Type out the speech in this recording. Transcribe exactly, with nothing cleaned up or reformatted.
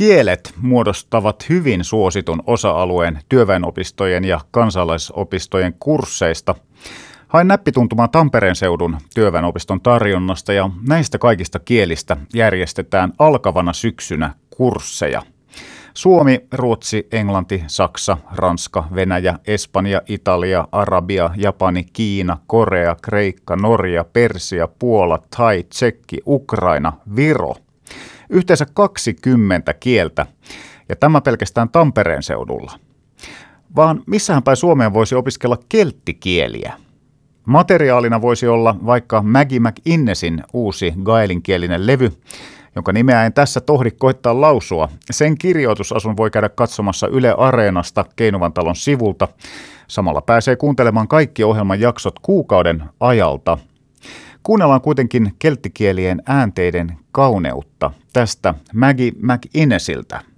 Kielet muodostavat hyvin suositun osa-alueen työväenopistojen ja kansalaisopistojen kursseista. Hain näppituntumaa Tampereen seudun työväenopiston tarjonnasta ja näistä kaikista kielistä järjestetään alkavana syksynä kursseja. Suomi, Ruotsi, Englanti, Saksa, Ranska, Venäjä, Espanja, Italia, Arabia, Japani, Kiina, Korea, Kreikka, Norja, Persia, Puola, Thai, Tsekki, Ukraina, Viro. Yhteensä kaksikymmentä kieltä, ja tämä pelkästään Tampereen seudulla. Vaan missähän päin Suomeen voisi opiskella kelttikieliä? Materiaalina voisi olla vaikka Maggie McInnesin uusi gaelinkielinen levy, jonka nimeä en tässä tohdi koittaa lausua. Sen kirjoitusasun voi käydä katsomassa Yle Areenasta Keinuvan talon sivulta. Samalla pääsee kuuntelemaan kaikki ohjelman jaksot kuukauden ajalta. Kuunnellaan kuitenkin kelttikielien äänteiden kauneutta tästä Maggie McInnesiltä.